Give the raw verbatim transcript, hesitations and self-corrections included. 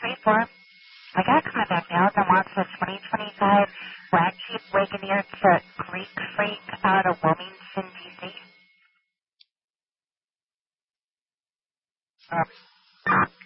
three four. I got contact now that wants a twenty twenty-five Black Jeep Wagoneer to Greek Freak out of Wilmington, D C. Uh,